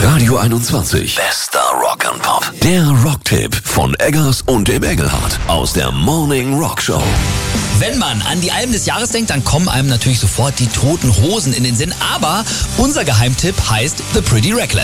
Radio 21. Bester Rock and Pop. Der Rocktipp von Eggers und dem Engelhardt aus der Morning Rock Show. Wenn man an die Alben des Jahres denkt, dann kommen einem natürlich sofort die Toten Hosen in den Sinn. Aber unser Geheimtipp heißt The Pretty Reckless.